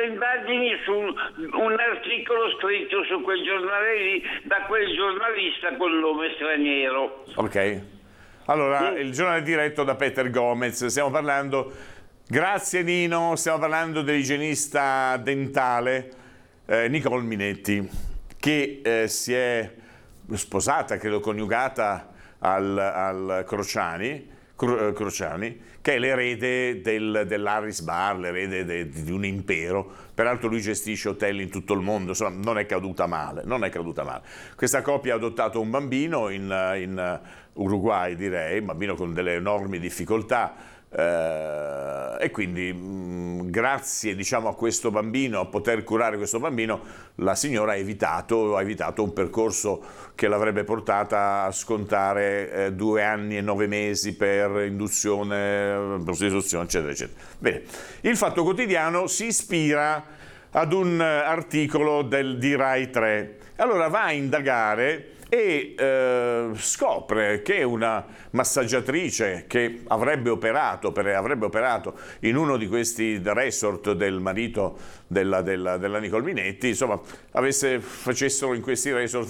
indagini su un articolo scritto su quel giornale lì da quel giornalista col nome straniero. Ok. Allora, il giornale è diretto da Peter Gomez. Stiamo parlando, grazie Nino, stiamo parlando dell'igienista dentale Nicole Minetti, che si è sposata, credo coniugata al Crociani, che è l'erede dell'Harris Bar, l'erede di un impero. Peraltro lui gestisce hotel in tutto il mondo, insomma non è caduta male. Questa coppia ha adottato un bambino in Uruguay, direi, un bambino con delle enormi difficoltà, e quindi grazie, diciamo, a questo bambino, a poter curare questo bambino, la signora ha evitato un percorso che l'avrebbe portata a scontare 2 anni e 9 mesi per induzione, prostituzione, eccetera, eccetera. Bene, il Fatto Quotidiano si ispira ad un articolo di Rai 3. Allora va a indagare e scopre che una massaggiatrice che avrebbe operato in uno di questi resort del marito della Nicole Minetti, insomma, facessero in questi resort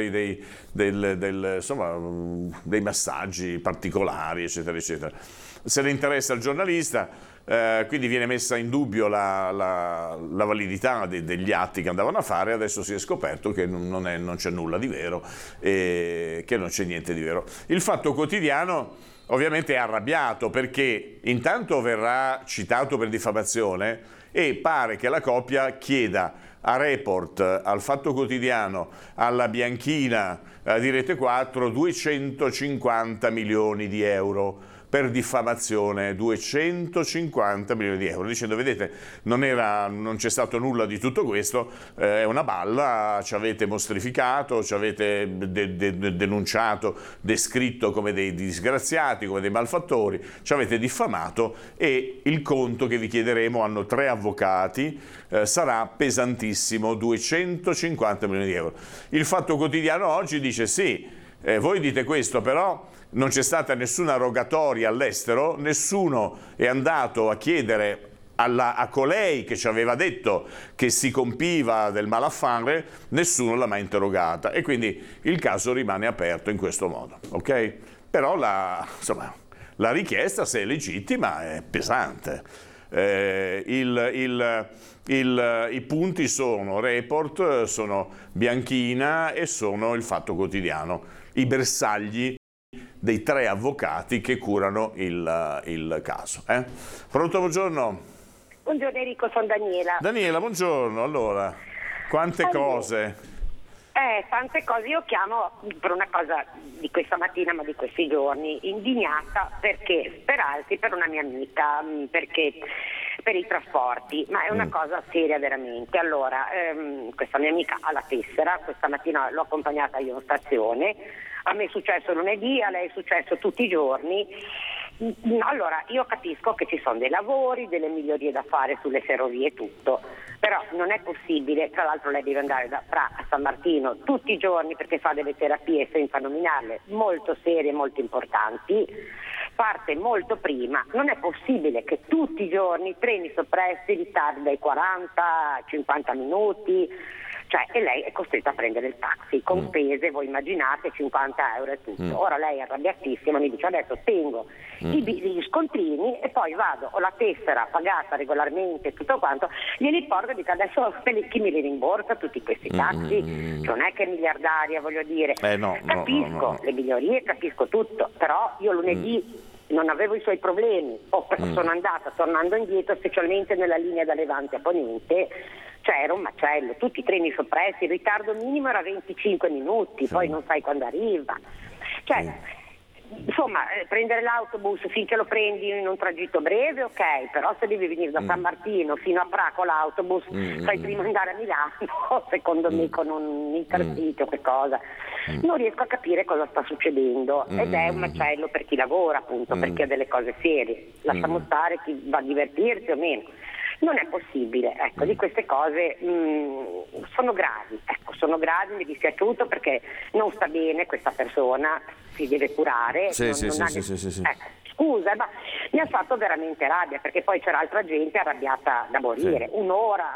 dei massaggi particolari, eccetera, eccetera. Se ne interessa il giornalista. Quindi viene messa in dubbio la validità degli atti che andavano a fare. Adesso si è scoperto che non c'è nulla di vero e che non c'è niente di vero. Il Fatto Quotidiano ovviamente è arrabbiato perché intanto verrà citato per diffamazione e pare che la coppia chieda a Report, al Fatto Quotidiano, alla Bianchina, di Rete 4 250 milioni di euro per diffamazione, 250 milioni di euro, dicendo: vedete, non c'è stato nulla di tutto questo, è una balla, ci avete mostrificato, ci avete denunciato, descritto come dei disgraziati, come dei malfattori, ci avete diffamato e il conto che vi chiederemo, hanno 3 avvocati, sarà pesantissimo, 250 milioni di euro. Il Fatto Quotidiano oggi dice: sì, voi dite questo, però non c'è stata nessuna rogatoria all'estero, nessuno è andato a chiedere a colei che ci aveva detto che si compiva del malaffare, nessuno l'ha mai interrogata e quindi il caso rimane aperto in questo modo, ok? Però la richiesta, se è legittima, è pesante. I punti sono Report, sono Bianchina e sono il Fatto Quotidiano, i bersagli dei 3 avvocati che curano il caso. Pronto, buongiorno. Buongiorno Enrico, sono Daniela. Daniela, buongiorno. Allora, quante cose? Tante cose. Io chiamo per una cosa di questa mattina, ma di questi giorni, indignata perché per una mia amica, perché per i trasporti, ma è una cosa seria veramente. Allora, questa mia amica ha la tessera, questa mattina l'ho accompagnata io in stazione, a me è successo lunedì, a lei è successo tutti i giorni. Allora, io capisco che ci sono dei lavori, delle migliorie da fare sulle ferrovie e tutto, però non è possibile. Tra l'altro lei deve andare da Pra a San Martino tutti i giorni perché fa delle terapie, senza nominarle, molto serie, molto importanti, parte molto prima. Non è possibile che tutti i giorni treni soppressi, ritardi dai 40 a 50 minuti, e lei è costretta a prendere il taxi con spese, voi immaginate, 50 euro e tutto. Ora lei è arrabbiatissima, mi dice: adesso tengo gli scontrini e poi vado, ho la tessera pagata regolarmente, tutto quanto, glieli porto e dico: adesso chi mi li rimborsa tutti questi taxi? Non è che è miliardaria, voglio dire. Capisco le migliorie, capisco tutto, però io lunedì non avevo i suoi problemi, sono andata tornando indietro, specialmente nella linea da Levante a Ponente, era un macello, tutti i treni soppressi, il ritardo minimo era 25 minuti, poi non sai quando arriva. Insomma, prendere l'autobus finché lo prendi in un tragitto breve, ok, però se devi venire da San Martino fino a Pra con l'autobus, fai prima andare a Milano, secondo me con un intercity o che cosa. Non riesco a capire cosa sta succedendo ed è un macello per chi lavora, appunto, perché ha delle cose serie. Lasciamo stare chi va a divertirsi o meno. Non è possibile, di queste cose sono gravi, mi è dispiaciuto perché non sta bene questa persona, si deve curare. Scusa, ma mi ha fatto veramente rabbia perché poi c'era altra gente arrabbiata da morire, un'ora